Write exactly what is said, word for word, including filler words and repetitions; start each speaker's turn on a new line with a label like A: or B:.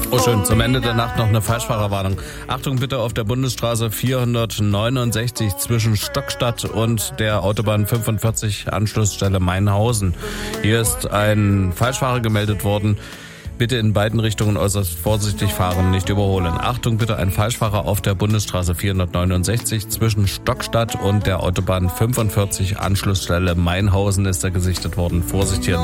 A: Oh schön, zum Ende der Nacht noch eine Falschfahrerwarnung. Achtung bitte auf der Bundesstraße vierhundertneunundsechzig zwischen Stockstadt und der Autobahn fünfundvierzig Anschlussstelle Mainhausen. Hier ist ein Falschfahrer gemeldet worden. Bitte in beiden Richtungen äußerst vorsichtig fahren, nicht überholen. Achtung bitte, ein Falschfahrer auf der Bundesstraße vierhundertneunundsechzig zwischen Stockstadt und der Autobahn fünfundvierzig Anschlussstelle Mainhausen ist da gesichtet worden. Vorsicht hier.